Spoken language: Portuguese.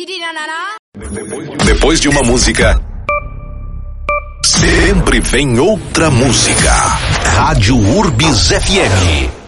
Depois de uma música, sempre vem outra música. Rádio Urbis FM.